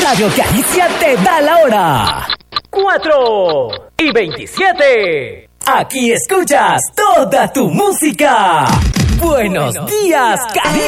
Radio Caricia te da la hora. 4:27. Aquí escuchas toda tu música. Buenos días, Caricia.